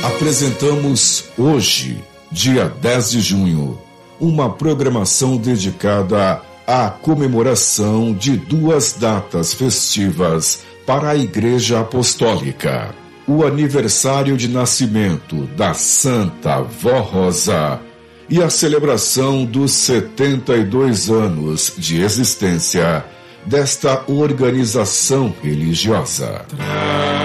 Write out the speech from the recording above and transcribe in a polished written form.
Apresentamos hoje, dia 10 de junho, uma programação dedicada à comemoração de duas datas festivas para a Igreja Apostólica. O aniversário de nascimento da Santa Vó Rosa e a celebração dos 72 anos de existência desta organização religiosa.